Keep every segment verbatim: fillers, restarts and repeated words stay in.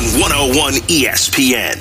one oh one E S P N.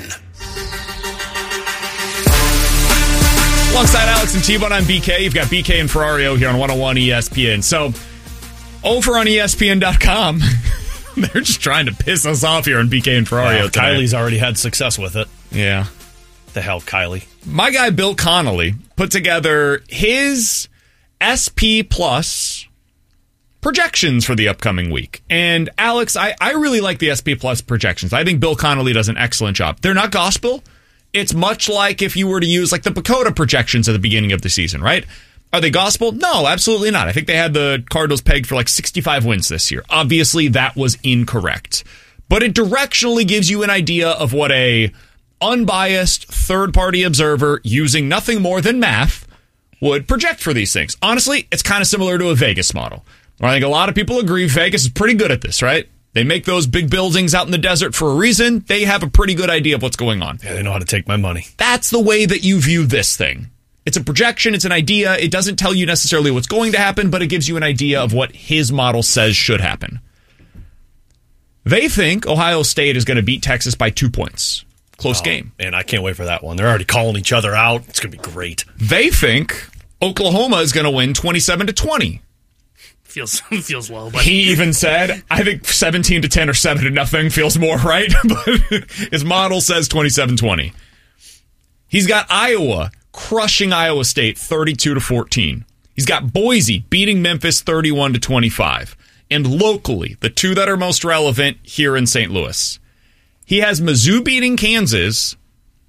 Alongside Alex and T-Bone, I'm B K. You've got B K and Ferrario here on one oh one E S P N. So, over on E S P N dot com, they're just trying to piss us off here on B K and Ferrario. Wow, Kylie's already had success with it. Yeah. The hell, Kylie. My guy, Bill Connolly, put together his S P Plus projections for the upcoming week. And, Alex, I, I really like the S P Plus projections. I think Bill Connolly does an excellent job. They're not gospel. It's much like if you were to use like the Pacoda projections at the beginning of the season, right? Are they gospel? No, absolutely not. I think they had the Cardinals pegged for like sixty-five wins this year. Obviously, that was incorrect. But it directionally gives you an idea of what a unbiased third-party observer using nothing more than math would project for these things. Honestly, it's kind of similar to a Vegas model. I think a lot of people agree Vegas is pretty good at this, right? They make those big buildings out in the desert for a reason. They have a pretty good idea of what's going on. Yeah, they know how to take my money. That's the way that you view this thing. It's a projection. It's an idea. It doesn't tell you necessarily what's going to happen, but it gives you an idea of what his model says should happen. They think Ohio State is going to beat Texas by two points. Close oh, game. And I can't wait for that one. They're already calling each other out. It's going to be great. They think Oklahoma is going to win twenty-seven to twenty. Feels feels low, but he even said, I think seventeen to ten or seven to nothing feels more right, but his model says twenty-seven twenty. He's got Iowa crushing Iowa State thirty-two to fourteen. He's got Boise beating Memphis thirty-one to twenty-five. And locally, the two that are most relevant here in Saint Louis, he has Mizzou beating Kansas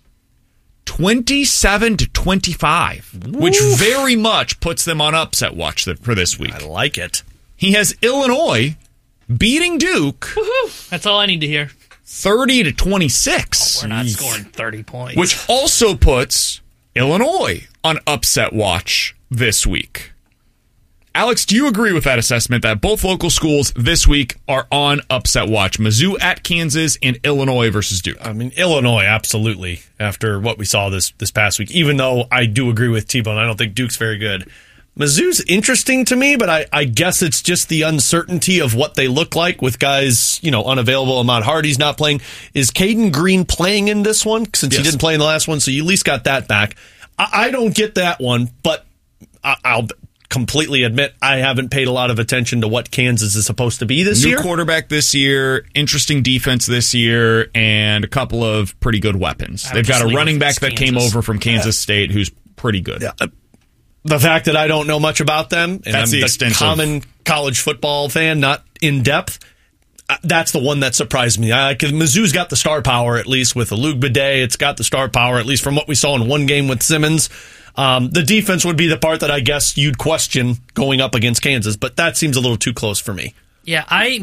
twenty-seven to twenty-five, Oof. Which very much puts them on upset watch for this week. I like it. He has Illinois beating Duke. Woo-hoo. That's all I need to hear. thirty to twenty-six. Oh, we're not scoring thirty points. Which also puts Illinois on upset watch this week. Alex, do you agree with that assessment that both local schools this week are on upset watch? Mizzou at Kansas and Illinois versus Duke. I mean, Illinois, absolutely, after what we saw this this past week, even though I do agree with T-Bone. I don't think Duke's very good. Mizzou's interesting to me, but I, I guess it's just the uncertainty of what they look like with guys, you know, unavailable. Ahmad Hardy's not playing. Is Caden Green playing in this one? Since yes. he didn't play in the last one, so you at least got that back. I, I don't get that one, but I, I'll completely admit I haven't paid a lot of attention to what Kansas is supposed to be this New year. New quarterback this year, interesting defense this year, and a couple of pretty good weapons. They've got a running back that Kansas. came over from Kansas yeah. State who's pretty good. Yeah. The fact that I don't know much about them, and that's I'm the, the common college football fan, not in depth, that's the one that surprised me. I, Mizzou's got the star power, at least with Alug Bidet. It's got the star power, at least from what we saw in one game with Simmons. Um, the defense would be the part that I guess you'd question going up against Kansas, but that seems a little too close for me. Yeah, I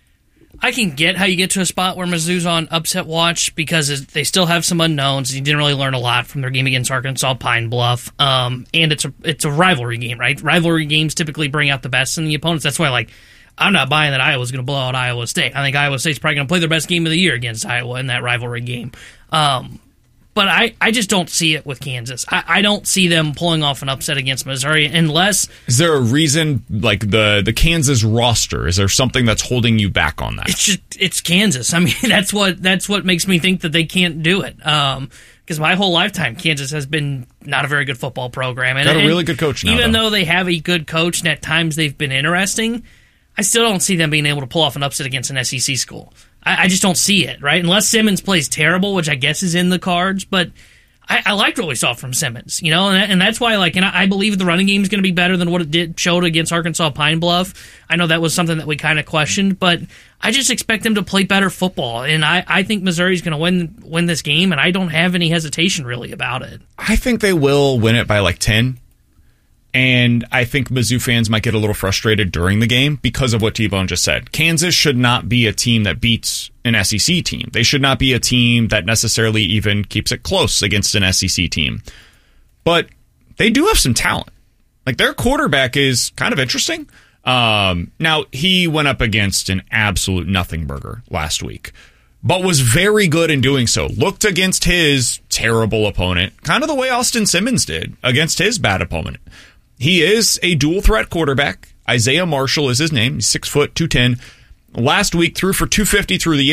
I can get how you get to a spot where Mizzou's on upset watch because they still have some unknowns. You didn't really learn a lot from their game against Arkansas Pine Bluff, um, and it's a it's a rivalry game, right? Rivalry games typically bring out the best in the opponents. That's why, like, I'm not buying that Iowa's going to blow out Iowa State. I think Iowa State's probably going to play their best game of the year against Iowa in that rivalry game. Um, But I, I just don't see it with Kansas. I, I don't see them pulling off an upset against Missouri unless... Is there a reason, like the, the Kansas roster, is there something that's holding you back on that? It's just, it's Kansas. I mean, that's what that's what makes me think that they can't do it. Um, because my whole lifetime, Kansas has been not a very good football program. And, Got a really good coach now, Even though. though they have a good coach and at times they've been interesting, I still don't see them being able to pull off an upset against an S E C school. I just don't see it, right? Unless Simmons plays terrible, which I guess is in the cards, but I, I liked what we saw from Simmons, you know, and, that, and that's why, like, and I, I believe the running game is going to be better than what it did showed against Arkansas Pine Bluff. I know that was something that we kind of questioned, but I just expect them to play better football, and I, I think Missouri's going to win win this game, and I don't have any hesitation really about it. I think they will win it by like ten. And I think Mizzou fans might get a little frustrated during the game because of what T-Bone just said. Kansas should not be a team that beats an S E C team. They should not be a team that necessarily even keeps it close against an S E C team. But they do have some talent. Like, their quarterback is kind of interesting. Um, now, he went up against an absolute nothing burger last week, but was very good in doing so. Looked against his terrible opponent, kind of the way Austin Simmons did against his bad opponent. He is a dual-threat quarterback. Isaiah Marshall is his name. He's six foot, two ten. Last week, threw for two fifty through the